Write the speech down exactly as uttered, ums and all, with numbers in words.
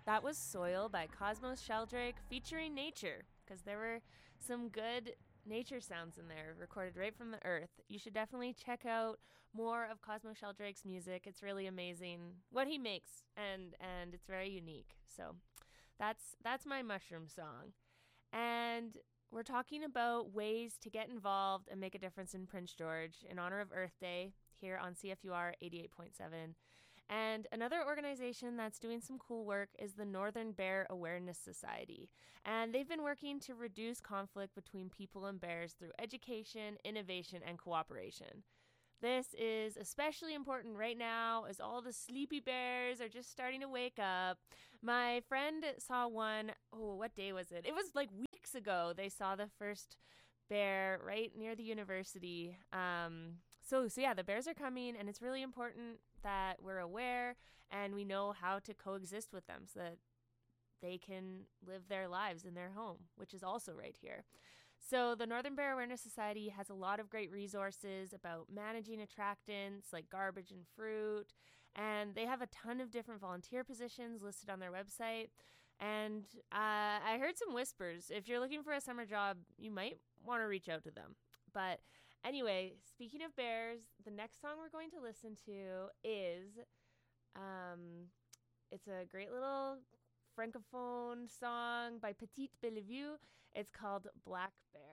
That was Soil by Cosmos Sheldrake featuring nature, because there were some good nature sounds in there recorded right from the earth. You should definitely check out more of Cosmos Sheldrake's music. It's really amazing what he makes, and and it's very unique. So that's that's my mushroom song. And we're talking about ways to get involved and make a difference in Prince George in honor of Earth Day here on C F U R eighty-eight point seven. And another organization that's doing some cool work is the Northern Bear Awareness Society. And they've been working to reduce conflict between people and bears through education, innovation, and cooperation. This is especially important right now as all the sleepy bears are just starting to wake up. My friend saw one, oh, what day was it? It was like weeks ago. They saw the first bear right near the university. Um, so, so yeah, the bears are coming, and it's really important that we're aware and we know how to coexist with them so that they can live their lives in their home, which is also right here. So the Northern Bear Awareness Society has a lot of great resources about managing attractants like garbage and fruit, and they have a ton of different volunteer positions listed on their website. And uh, I heard some whispers. If you're looking for a summer job, you might want to reach out to them. But anyway, speaking of bears, the next song we're going to listen to is, um, it's a great little francophone song by Petite Bellevue. It's called Black Bear.